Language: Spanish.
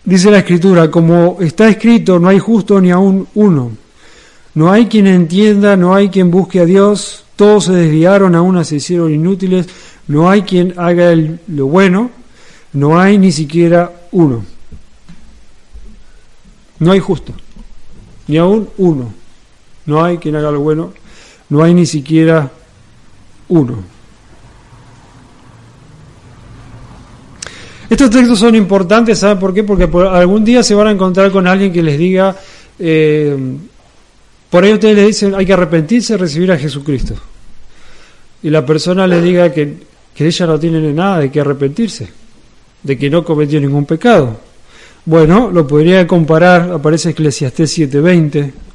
Dice la Escritura, como está escrito, no hay justo ni aún uno. No hay quien entienda, no hay quien busque a Dios. Todos se desviaron, a una se hicieron inútiles. No hay quien haga lo bueno. No hay ni siquiera uno. No hay justo, ni aún uno. No hay quien haga lo bueno. No hay ni siquiera uno. Estos textos son importantes, ¿saben por qué? Porque algún día se van a encontrar con alguien que les diga, por ahí ustedes le dicen, hay que arrepentirse y recibir a Jesucristo. Y la persona le diga que ella no tiene nada de qué arrepentirse, de que no cometió ningún pecado. Bueno, lo podría comparar, aparece Eclesiastés 7:20,